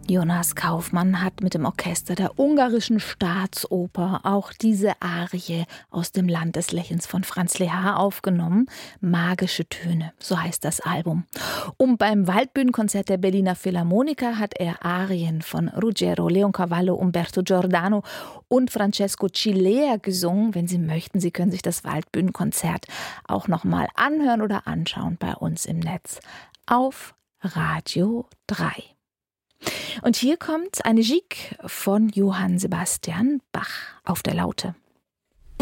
Jonas Kaufmann hat mit dem Orchester der Ungarischen Staatsoper auch diese Arie aus dem Land des Lächelns von Franz Lehár aufgenommen. Magische Töne, so heißt das Album. Und beim Waldbühnenkonzert der Berliner Philharmoniker hat er Arien von Ruggiero Leoncavallo, Umberto Giordano und Francesco Cilea gesungen. Wenn Sie möchten, Sie können sich das Waldbühnenkonzert auch nochmal anhören oder anschauen bei uns im Netz auf Radio 3. Und hier kommt eine Gigue von Johann Sebastian Bach auf der Laute.